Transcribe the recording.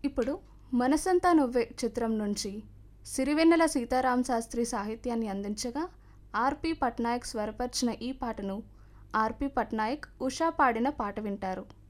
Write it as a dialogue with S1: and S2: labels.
S1: ఇప్పుడు 'మనసంతా నువ్వే' చిత్రం నుంచి సిరివెన్నెల సీతారామ శాస్త్రి సాహిత్యాన్ని అందించగా ఆర్‌పి పట్నాయక్ స్వరపరిచిన ఈ పాటను ఆర్‌పి పట్నాయక్, ఉషా పాడిన పాట వింటారు.